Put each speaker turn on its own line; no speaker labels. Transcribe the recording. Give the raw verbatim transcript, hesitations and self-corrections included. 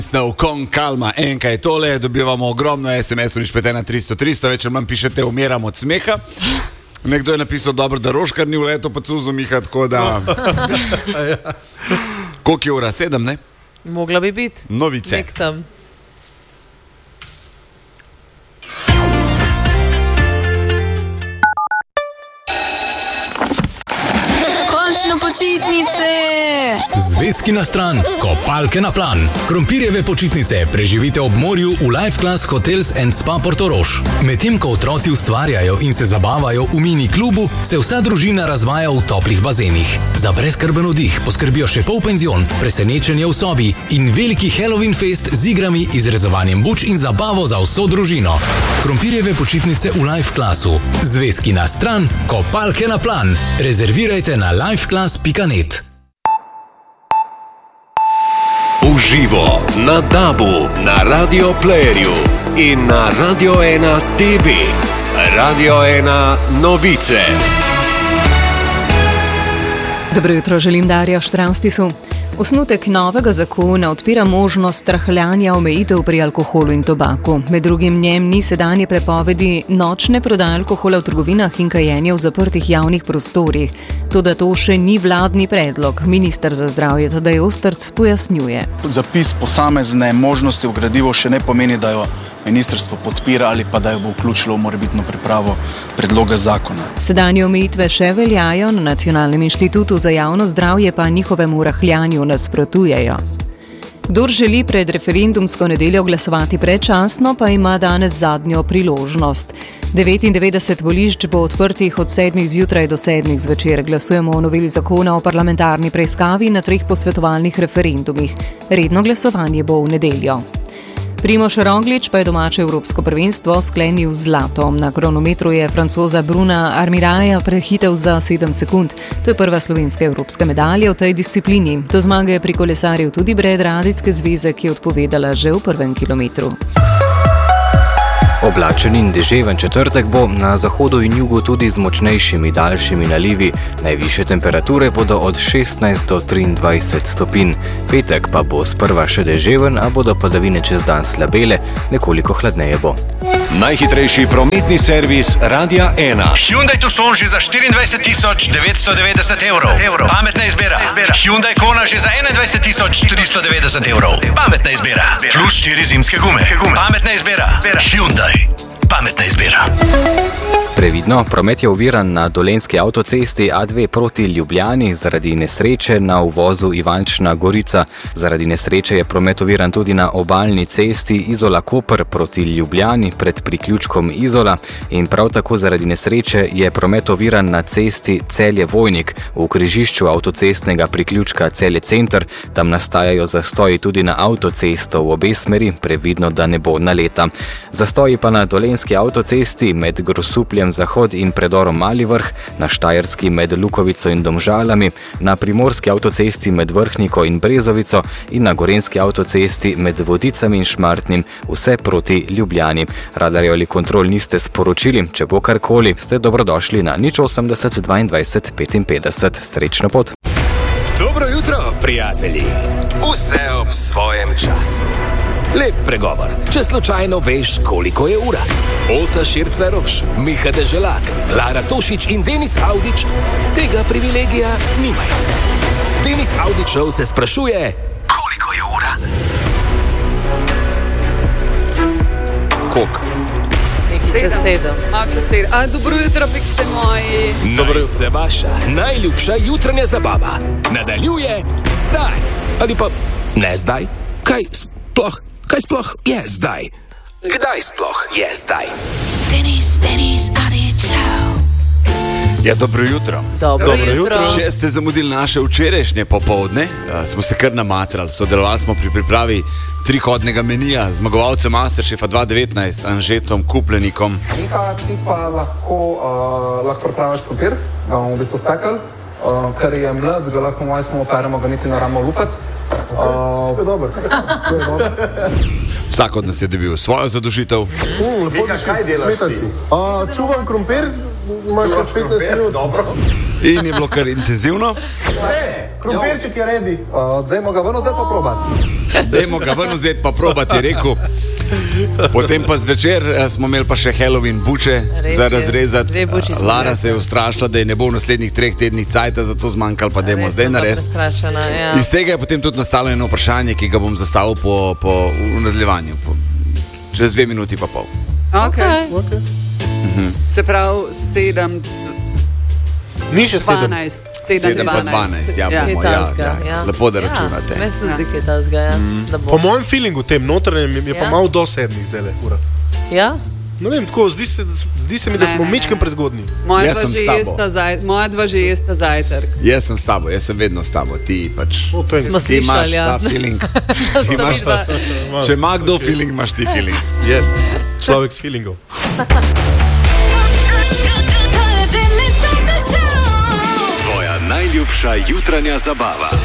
Snov, Kong, Kalma, enkaj tole, dobivamo ogromno es em esov, nič pet ena tristo tristo, več ali manj pišete, umiram od smeha. Nekdo je napisal, dobro, da Roškar ni v leto, pa Cuzo Miha, tako da... Koliko je ura? Sedem, ne?
Mogla bi biti.
Novice.
Nek tam.
Končno počitnice!
Zvezki na stran, kopalke na plan. Krompirjeve počitnice preživite ob morju v Life Class Hotels and Spa Portorož. Medtem ko otroci ustvarjajo in se zabavajo v mini klubu, se vsa družina razvaja v toplih bazenih. Za brezskrben oddih poskrbijo še polpenzion, presenečenje v sobi in veliki Halloween fest z igrami, izrezovanjem buč in zabavo za vso družino. Krompirjeve počitnice v Life Classu. Zvezki na stran, kopalke na plan. Rezervirajte na lifeclass pika net.
Uživo na Dabu, na Radio Playerju in na Radio ena te ve. Radio ena novice.
Dobro jutro, želim Darja Štravstisu. Osnutek novega zakona odpira možnost rahljanja omejitev pri alkoholu in tobaku. Med drugim njem ni sedanje prepovedi nočne prodaje alkohola v trgovinah in kajenja v zaprtih javnih prostorih. Toda to še ni vladni predlog. Minister za zdravje Tadej Ostrc pojasnjuje.
Zapis posamezne možnosti v gradivo še ne pomeni, da jo ministrstvo podpira ali pa da jo bo vključilo v morebitno pripravo predloga zakona.
Sedanje omejitve še veljajo, na Nacionalnem inštitutu za javno zdravje pa njihovemu rahljanju nasprotujejo. Kdor želi pred referendumsko nedeljo glasovati predčasno, pa ima danes zadnjo priložnost. devetindevetdeset volišč bo odprtih od sedmih zjutraj do sedmih zvečer. Glasujemo o noveli zakona o parlamentarni preiskavi na treh posvetovalnih referendumih. Redno glasovanje bo v nedeljo. Primož Roglič pa je domače evropsko prvenstvo sklenil z zlatom. Na kronometru je Francoza Bruna Armiraja prehitel za sedem sekund. To je prva slovenska evropska medalja v tej disciplini. Do zmage je prikolesaril tudi Bred Radijske zveze, ki je odpovedala že v prvem kilometru.
Oblačen in deževen četrtek bo, na zahodu in jugu tudi z močnejšimi daljšimi nalivi. Najvišje temperature bodo od šestnajst do triindvajset stopinj. Petek pa bo sprva še deževen, a bodo padavine čez dan slabele, nekoliko hladneje bo.
Najhitrejši prometni servis Radia ena.
Hyundai Tucson že za štiriindvajset tisoč devetsto devetdeset evrov. Pametna izbira. Hyundai Kona že za enaindvajset tisoč tristo devetdeset evrov. Pametna izbira. Plus štiri zimske gume. Pametna izbira. Hyundai. Pametna izbira.
Previdno, promet je oviran na Dolenjski avtocesti A dve proti Ljubljani zaradi nesreče na uvozu Ivančna Gorica. Zaradi nesreče je promet oviran tudi na obalni cesti Izola-Koper proti Ljubljani pred priključkom Izola in prav tako zaradi nesreče je promet oviran na cesti Celje-Vojnik v križišču avtocestnega priključka Celje-Center. Tam nastajajo zastoji tudi na avtocesto v obe smeri, previdno, da ne bo naleta. Zastoji pa na Dolenjski avtocesti med Grosupljem Zahod in predorom Mali Vrh, na Štajerski med Lukovico in Domžalami, na Primorski avtocesti med Vrhniko in Brezovico in na Gorenjski avtocesti med Vodicami in Šmartnim, vse proti Ljubljani. Radarjev ali kontrol niste sporočili, če bo karkoli, ste dobrodošli na nič osemdeset dvaindvajset petinpetdeset. Srečno pot!
Dobro jutro, prijatelji! Vse ob svojem času. Lep pregovor, če slučajno veš, koliko je ura. Ota Širca Roš, Miha Deželak, Lara Tošič in Denis Avdić tega privilegija nimajo. Denis Avdićov se sprašuje, koliko je ura.
Koliko?
Čez sedem. A, čez sedem. A, dobro jutro, pikste moji.
Naj se vaša najljubša jutranja zabava nadaljuje zdaj. Ali pa ne zdaj? Kaj sploh? Kaj sploh je zdaj? Kdaj sploh je zdaj?
Denis, Denis Avdićov.
Ja, dobro jutro.
Dobro, dobro jutro. jutro.
Če ste zamudili naše včerajšnje popovdne, smo se kar namatrali. Sodelovali smo pri pripravi trihodnega menija, zmagovalcem Masterchefa dva devetnajst, Anžetom Kuplenikom.
Miha, ti pa lahko, uh, lahko pripraviš krompir, ga bomo v bistvu spekali, uh, ker je mlad, ga lahko moj samo operemo, ga niti ne ramo lupati. Uh, to je dobro. To je dobro.
Vsak od nas je dobil svojo zadožitev.
Mm, lepo, da kaj delaš? Uh, čuvam krompir, imaš še petnajst minut. Dobro.
In je bilo kar intenzivno.
Vse. Krompirček je redi. Uh, dajmo ga ven vzeti pa probati.
Dajmo ga ven vzeti pa probati, je rekel. Potem pa zvečer smo imeli pa še Halloween buče
Res
za
je.
razrezati.
Dve buči smo
Lara
imeli.
se je ustrašila, da je ne bo v naslednjih treh tednih cajta, zato zmanjkalo pa dajmo
Res
zdaj
sem bila
narediti.
prestrašena, ja.
Iz tega je potem tudi nastalo eno vprašanje, ki ga bom zastavil po, po, v nadaljevanju. Po, čez dve minuti pa pol.
Okay.
Okay.
Mhm.
Se pravi, sedem,
Ni še sedem.
dvanajst, sedem,
Sedem pa dvanajst, ja,
Ja.
bomo,
Kaj
ja,
takega,
ja,
ja.
lepo, da
Ja,
računate.
meni se zdi, kaj takega, ja. Da bo.
Po mojem feelingu, tem notranjem, je pa
Ja.
malo do sedmih zdaj le ura.
Ja?
Ne vem, tako, zdi se, zdi se mi, da
Ne,
smo
ne,
mičkem
ne.
prezgodni.
Moja
Jaz
dva
sem
že
s tabo.
jesta zaj- moja dva že jesta zajtrk.
Jaz sem s tabo, jaz sem vedno s tabo, ti pač.
O, to je
Smo
ti imaš
slišali, ja.
ta feeling.
Da
Ti
sta
imaš
vidva.
ta, če ima kdo feeling, imaš ti feeling.
Yes. Človek s feelingom.
Tvoja najljubša jutranja zabava.